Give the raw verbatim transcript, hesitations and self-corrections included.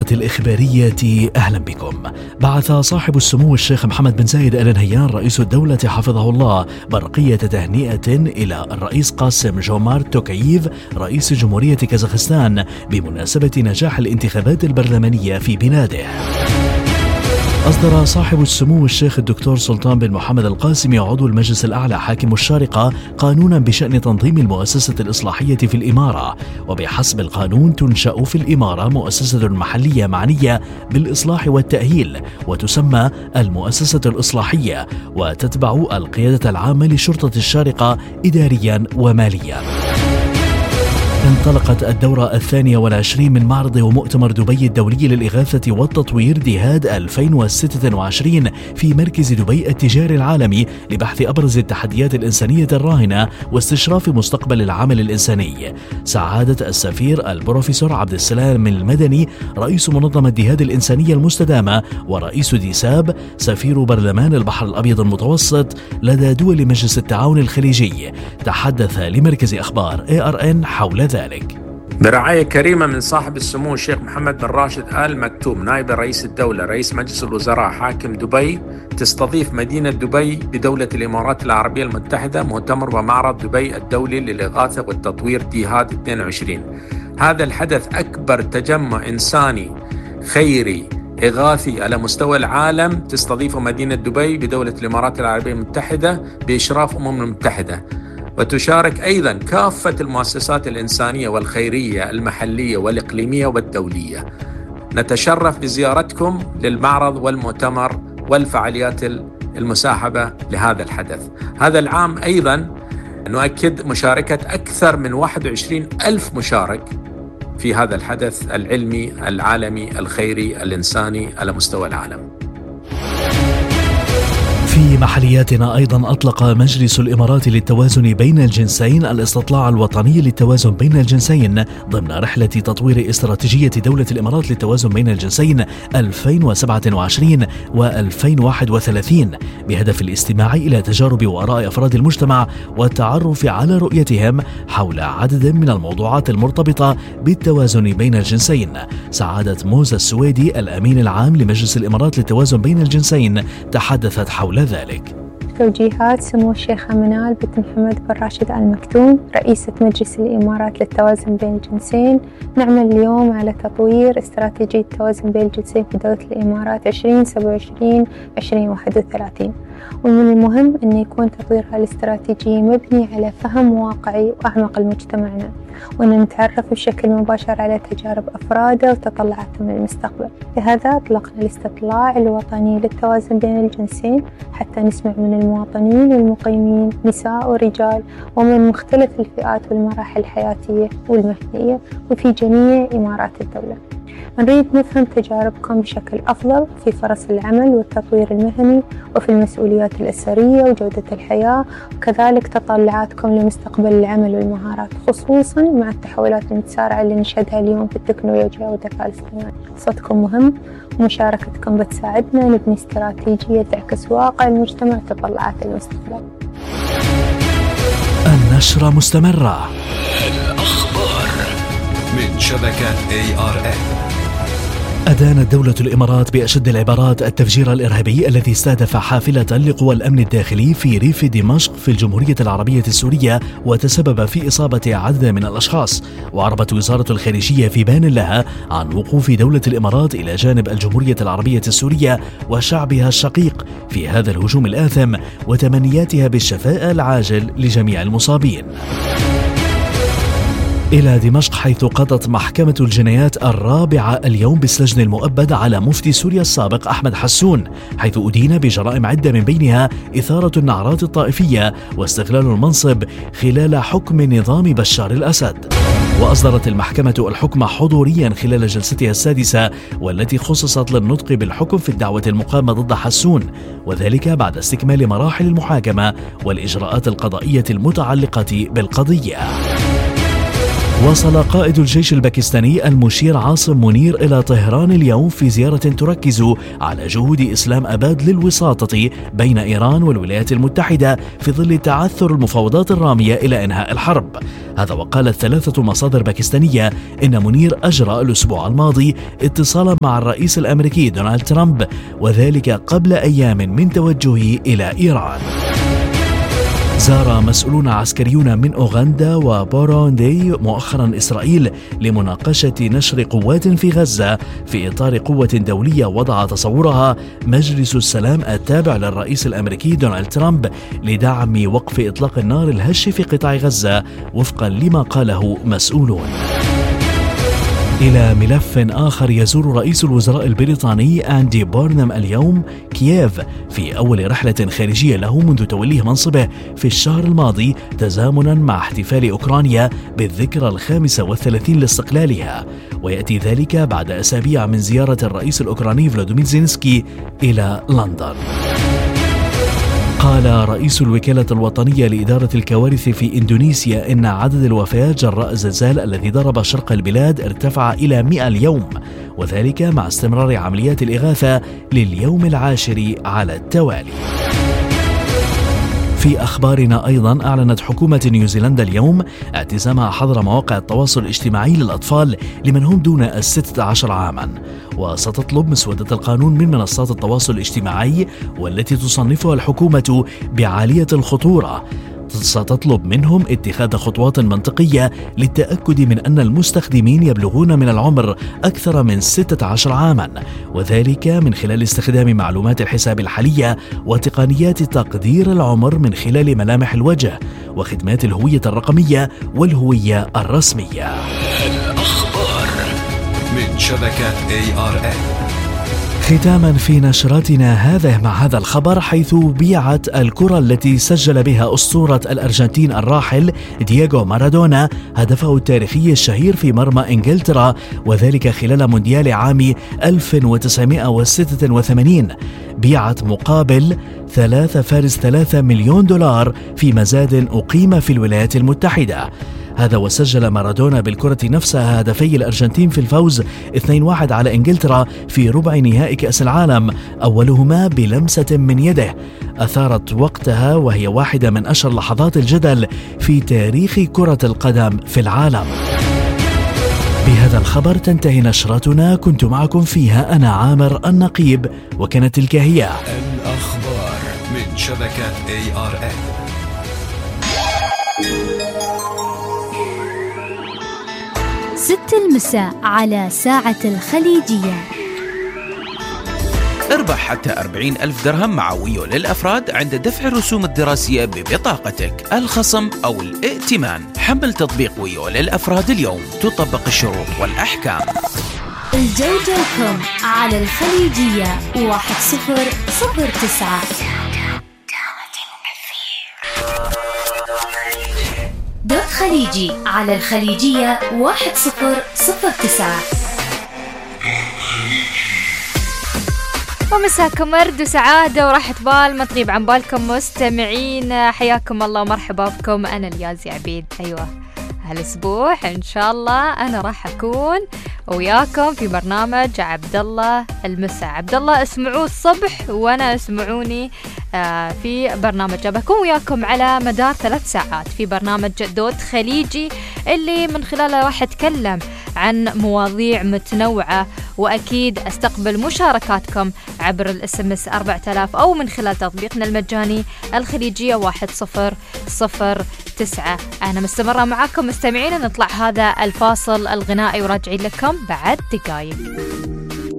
الإخبارية أهلا بكم. بعث صاحب السمو الشيخ محمد بن زايد آل نهيان رئيس الدولة حفظه الله برقية تهنئة إلى الرئيس قاسم جومارت توكاييف رئيس جمهورية كازاخستان بمناسبة نجاح الانتخابات البرلمانية في بلاده. أصدر صاحب السمو الشيخ الدكتور سلطان بن محمد القاسمي عضو المجلس الأعلى حاكم الشارقة قانونا بشأن تنظيم المؤسسة الإصلاحية في الإمارة، وبحسب القانون تنشأ في الإمارة مؤسسة محلية معنية بالإصلاح والتأهيل وتسمى المؤسسة الإصلاحية، وتتبع القيادة العامة لشرطة الشارقة إداريا وماليا. انطلقت الدورة الثانية والعشرين من معرض ومؤتمر دبي الدولي للإغاثة والتطوير ديهاد ألفين وستة وعشرين في مركز دبي التجاري العالمي لبحث أبرز التحديات الإنسانية الراهنة واستشراف مستقبل العمل الإنساني. سعادة السفير البروفيسور عبد السلام المدني رئيس منظمة ديهاد الإنسانية المستدامة ورئيس ديساب سفير برلمان البحر الأبيض المتوسط لدى دول مجلس التعاون الخليجي تحدث لمركز أخبار إيه آر إن حول ذلك. برعاية كريمة من صاحب السمو الشيخ محمد بن راشد آل مكتوم نائب رئيس الدولة رئيس مجلس الوزراء حاكم دبي، تستضيف مدينة دبي بدولة الإمارات العربية المتحدة مؤتمر ومعرض دبي الدولي للإغاثة والتطوير ديهاد اثنين وعشرين. هذا الحدث أكبر تجمع إنساني خيري إغاثي على مستوى العالم تستضيفه مدينة دبي بدولة الإمارات العربية المتحدة بإشراف أمم المتحدة، وتشارك أيضا كافة المؤسسات الإنسانية والخيرية المحلية والإقليمية والدولية. نتشرف بزيارتكم للمعرض والمؤتمر والفعاليات المساحبة لهذا الحدث. هذا العام أيضا نؤكد مشاركة أكثر من واحد وعشرين ألف مشارك في هذا الحدث العلمي العالمي الخيري الإنساني على مستوى العالم. في محلياتنا أيضا أطلق مجلس الإمارات للتوازن بين الجنسين الاستطلاع الوطني للتوازن بين الجنسين ضمن رحلة تطوير استراتيجية دولة الإمارات للتوازن بين الجنسين ألفين وسبعة وعشرين وألفين وواحد وثلاثين بهدف الاستماع إلى تجارب وآراء أفراد المجتمع والتعرف على رؤيتهم حول عدد من الموضوعات المرتبطة بالتوازن بين الجنسين. سعادة موزة السويدي الأمين العام لمجلس الإمارات للتوازن بين الجنسين تحدثت حول ذلك. توجيهات سمو الشيخة منال بنت محمد بن راشد آل مكتوم رئيسة مجلس الإمارات للتوازن بين الجنسين، نعمل اليوم على تطوير استراتيجية التوازن بين الجنسين في دولة الإمارات عشرين سبعة وعشرين عشرين واحد وثلاثين، ومن المهم أن يكون تطويرها الاستراتيجي مبني على فهم واقعي وأعمق لمجتمعنا، وأن نتعرف بشكل مباشر على تجارب أفراده وتطلعاتهم للمستقبل. لهذا أطلقنا الاستطلاع الوطني للتوازن بين الجنسين حتى نسمع من المواطنين والمقيمين نساء ورجال ومن مختلف الفئات والمراحل الحياتية والمهنية وفي جميع إمارات الدولة. نريد نفهم تجاربكم بشكل أفضل في فرص العمل والتطوير المهني وفي المسؤوليات الأسرية وجودة الحياة، وكذلك تطلعاتكم لمستقبل العمل والمهارات، خصوصا مع التحولات المتسارعة اللي نشهدها اليوم في التكنولوجيا والذكاء الاصطناعي. صوتكم مهم ومشاركتكم بتساعدنا نبني استراتيجية تعكس واقع المجتمع وتطلعات المستقبل. النشرة مستمرة. الأخبار من شبكة إيه آر إن. أدانت دولة الإمارات بأشد العبارات التفجير الإرهابي الذي استهدف حافلة لقوى الأمن الداخلي في ريف دمشق في الجمهورية العربية السورية وتسبب في إصابة عدد من الأشخاص. وأعربت وزارة الخارجية في بيان لها عن وقوف دولة الإمارات إلى جانب الجمهورية العربية السورية وشعبها الشقيق في هذا الهجوم الآثم وتمنياتها بالشفاء العاجل لجميع المصابين. إلى دمشق، حيث قضت محكمة الجنايات الرابعة اليوم بالسجن المؤبد على مفتي سوريا السابق أحمد حسون، حيث أدين بجرائم عدة من بينها إثارة النعرات الطائفية واستغلال المنصب خلال حكم نظام بشار الأسد. وأصدرت المحكمة الحكم حضوريا خلال جلستها السادسة والتي خصصت للنطق بالحكم في الدعوة المقامة ضد حسون، وذلك بعد استكمال مراحل المحاكمة والإجراءات القضائية المتعلقة بالقضية. وصل قائد الجيش الباكستاني المشير عاصم منير إلى طهران اليوم في زيارة تركز على جهود إسلام أباد للوساطة بين إيران والولايات المتحدة في ظل تعثر المفاوضات الرامية إلى إنهاء الحرب. هذا وقالت ثلاثة مصادر باكستانية إن منير أجرى الأسبوع الماضي اتصالا مع الرئيس الأمريكي دونالد ترامب، وذلك قبل أيام من توجهه إلى إيران. زار مسؤولون عسكريون من أوغندا وبوروندي مؤخرا إسرائيل لمناقشة نشر قوات في غزة في إطار قوة دولية وضع تصورها مجلس السلام التابع للرئيس الأمريكي دونالد ترامب لدعم وقف إطلاق النار الهش في قطاع غزة وفقا لما قاله مسؤولون. إلى ملف آخر، يزور رئيس الوزراء البريطاني أندي بورنهام اليوم كييف في أول رحلة خارجية له منذ توليه منصبه في الشهر الماضي، تزامنا مع احتفال أوكرانيا بالذكرى الخامسة والثلاثين لاستقلالها، ويأتي ذلك بعد أسابيع من زيارة الرئيس الأوكراني فلاديمير زيلينسكي إلى لندن. قال رئيس الوكالة الوطنية لإدارة الكوارث في إندونيسيا إن عدد الوفيات جراء الزلزال الذي ضرب شرق البلاد ارتفع إلى مئة اليوم، وذلك مع استمرار عمليات الإغاثة لليوم العاشر على التوالي. في أخبارنا أيضا، أعلنت حكومة نيوزيلندا اليوم اعتزامها حظر مواقع التواصل الاجتماعي للأطفال لمن هم دون الستة عشر عاما، وستطلب مسودة القانون من منصات التواصل الاجتماعي والتي تصنفها الحكومة بعالية الخطورة. ستطلب منهم اتخاذ خطوات منطقية للتأكد من أن المستخدمين يبلغون من العمر أكثر من ستة عشر عاما، وذلك من خلال استخدام معلومات الحساب الحالية وتقنيات تقدير العمر من خلال ملامح الوجه وخدمات الهوية الرقمية والهوية الرسمية. الأخبار من شبكة إيه آر إن. ختاما في نشرتنا هذه مع هذا الخبر، حيث بيعت الكرة التي سجل بها أسطورة الأرجنتين الراحل دييغو مارادونا هدفه التاريخي الشهير في مرمى إنجلترا، وذلك خلال مونديال عام ألف وتسعمائة وستة وثمانين، بيعت مقابل ثلاثة فاصلة ثلاثة مليون دولار في مزاد أقيم في الولايات المتحدة. هذا وسجل مارادونا بالكرة نفسها هدفي الأرجنتين في الفوز اثنين واحد على إنجلترا في ربع نهائي كأس العالم، أولهما بلمسة من يده أثارت وقتها، وهي واحدة من أشهر لحظات الجدل في تاريخ كرة القدم في العالم. بهذا الخبر تنتهي نشرتنا، كنت معكم فيها أنا عامر النقيب، وكانت تلك هي الأخبار من شبكة إيه آر إن. ست المساء على ساعة الخليجية. اربح حتى أربعين ألف درهم مع ويو للأفراد عند دفع الرسوم الدراسية ببطاقتك، الخصم أو الائتمان. حمل تطبيق ويو للأفراد اليوم، تطبق الشروط والأحكام. الجوجوكم على الخليجية واحد صفر صفر تسعة. دوت خليجي على الخليجية واحد صفر صفر تسعة. ومساكم ورد وسعادة وراحة بال، ما تغيب عن بالكم مستمعين، حياكم الله ومرحبا بكم. أنا اليازي عبيد. أيوة هالأسبوع إن شاء الله أنا راح أكون وياكم في برنامج عبد الله المساء. عبد الله اسمعوه الصبح وأنا اسمعوني في برنامج. بكون وياكم على مدار ثلاث ساعات في برنامج دوت خليجي، اللي من خلاله راح أتكلم عن مواضيع متنوعة، وأكيد أستقبل مشاركاتكم عبر الاس ام اس أربعة آلاف أو من خلال تطبيقنا المجاني الخليجية واحد صفر صفر تسعة. أنا مستمرة معاكم مستمعين، نطلع هذا الفاصل الغنائي وراجعين لكم بعد دقايق.